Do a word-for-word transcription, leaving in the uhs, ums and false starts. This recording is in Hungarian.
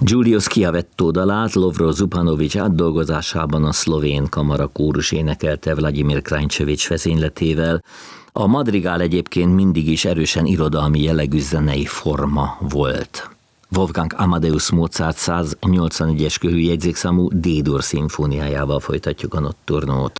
Giulio Schiavetto dalát Lovro Zupanovics átdolgozásában a szlovén kamarakórus énekelte Vladimir Krajncevics vezényletével. A madrigál egyébként mindig is erősen irodalmi jellegű zenei forma volt. Wolfgang Amadeus Mozart száznyolcvanegyes körű jegyzékszámú D-dur szimfóniájával folytatjuk a Nocturnót.